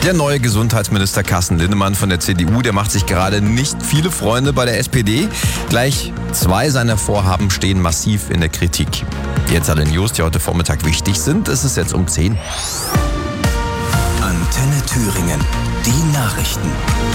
Der neue Gesundheitsminister Carsten Linnemann von der CDU, der macht sich gerade nicht viele Freunde bei der SPD. Gleich 2 seiner Vorhaben stehen massiv in der Kritik. Jetzt alle News, die heute Vormittag wichtig sind. Es ist jetzt um 10. Antenne Thüringen, die Nachrichten.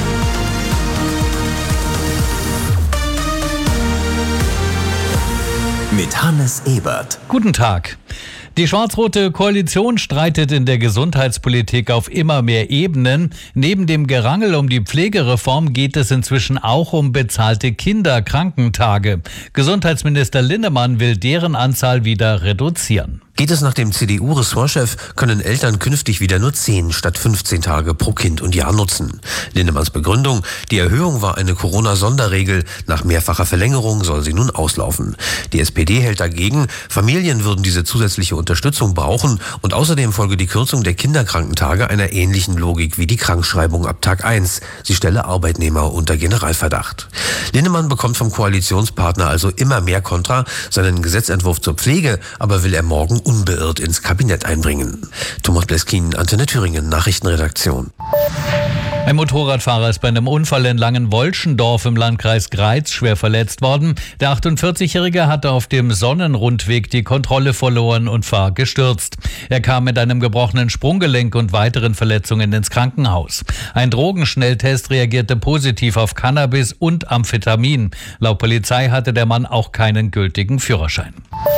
Mit Hannes Ebert. Guten Tag. Die schwarz-rote Koalition streitet in der Gesundheitspolitik auf immer mehr Ebenen. Neben dem Gerangel um die Pflegereform geht es inzwischen auch um bezahlte Kinderkrankentage. Gesundheitsminister Linnemann will deren Anzahl wieder reduzieren. Geht es nach dem CDU-Ressortchef, können Eltern künftig wieder nur 10 statt 15 Tage pro Kind und Jahr nutzen. Linnemanns Begründung: Die Erhöhung war eine Corona-Sonderregel. Nach mehrfacher Verlängerung soll sie nun auslaufen. Die SPD hält dagegen, Familien würden diese zusätzliche Unterstützung brauchen und außerdem folge die Kürzung der Kinderkrankentage einer ähnlichen Logik wie die Krankschreibung ab Tag 1. Sie stelle Arbeitnehmer unter Generalverdacht. Linnemann bekommt vom Koalitionspartner also immer mehr Kontra. Seinen Gesetzentwurf zur Pflege aber will er morgen unbeirrt ins Kabinett einbringen. Thomas Bleskin, Antenne Thüringen, Nachrichtenredaktion. Ein Motorradfahrer ist bei einem Unfall in Langenwolschendorf im Landkreis Greiz schwer verletzt worden. Der 48-Jährige hatte auf dem Sonnenrundweg die Kontrolle verloren und war gestürzt. Er kam mit einem gebrochenen Sprunggelenk und weiteren Verletzungen ins Krankenhaus. Ein Drogenschnelltest reagierte positiv auf Cannabis und Amphetamin. Laut Polizei hatte der Mann auch keinen gültigen Führerschein.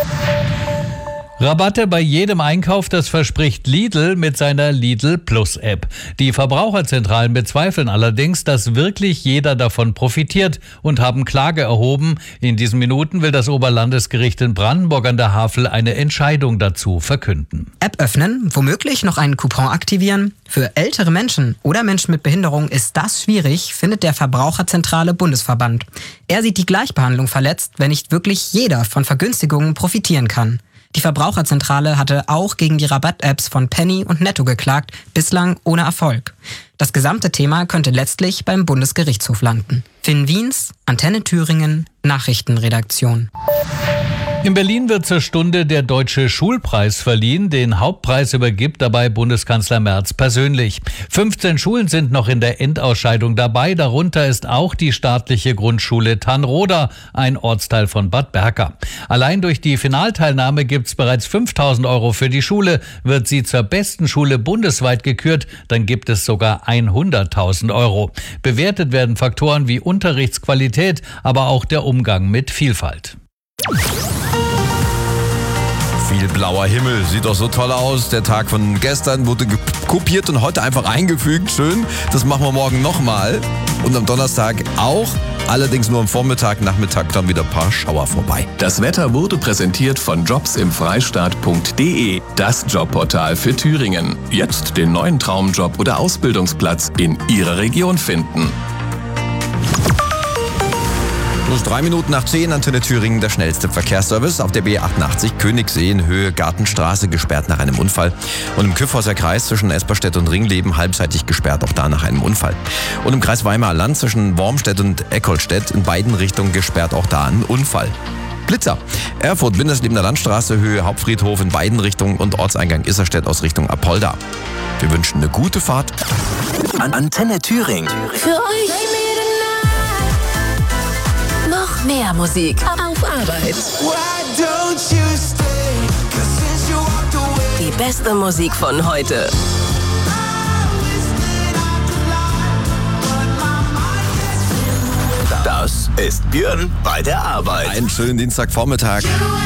Rabatte bei jedem Einkauf, das verspricht Lidl mit seiner Lidl Plus App. Die Verbraucherzentralen bezweifeln allerdings, dass wirklich jeder davon profitiert und haben Klage erhoben. In diesen Minuten will das Oberlandesgericht in Brandenburg an der Havel eine Entscheidung dazu verkünden. App öffnen, womöglich noch einen Coupon aktivieren. Für ältere Menschen oder Menschen mit Behinderung ist das schwierig, findet der Verbraucherzentrale Bundesverband. Er sieht die Gleichbehandlung verletzt, wenn nicht wirklich jeder von Vergünstigungen profitieren kann. Die Verbraucherzentrale hatte auch gegen die Rabatt-Apps von Penny und Netto geklagt, bislang ohne Erfolg. Das gesamte Thema könnte letztlich beim Bundesgerichtshof landen. Finn Wiens, Antenne Thüringen, Nachrichtenredaktion. In Berlin wird zur Stunde der Deutsche Schulpreis verliehen. Den Hauptpreis übergibt dabei Bundeskanzler Merz persönlich. 15 Schulen sind noch in der Endausscheidung dabei. Darunter ist auch die staatliche Grundschule Tannroda, ein Ortsteil von Bad Berka. Allein durch die Finalteilnahme gibt es bereits 5.000 € für die Schule. Wird sie zur besten Schule bundesweit gekürt, dann gibt es sogar 100.000 €. Bewertet werden Faktoren wie Unterrichtsqualität, aber auch der Umgang mit Vielfalt. Viel blauer Himmel, sieht doch so toll aus. Der Tag von gestern wurde kopiert und heute einfach eingefügt. Schön, das machen wir morgen nochmal. Und am Donnerstag auch, allerdings nur am Vormittag, Nachmittag dann wieder ein paar Schauer vorbei. Das Wetter wurde präsentiert von jobsimfreistaat.de, das Jobportal für Thüringen. Jetzt den neuen Traumjob oder Ausbildungsplatz in Ihrer Region finden. Plus 3 Minuten nach 10, Antenne Thüringen, der schnellste Verkehrsservice. Auf der B88 Königssee in Höhe Gartenstraße gesperrt nach einem Unfall. Und im Kyffhäuser Kreis zwischen Esperstedt und Ringleben halbseitig gesperrt, auch da nach einem Unfall. Und im Kreis Weimarer Land zwischen Wormstedt und Eckholtstedt in beiden Richtungen gesperrt, auch da ein Unfall. Blitzer. Erfurt, Winderslebener Landstraße, Höhe Hauptfriedhof in beiden Richtungen und Ortseingang Isserstedt aus Richtung Apolda. Wir wünschen eine gute Fahrt. Antenne Thüringen. Für euch noch mehr Musik auf Arbeit. Die beste Musik von heute. Das ist Björn bei der Arbeit. Einen schönen Dienstagvormittag.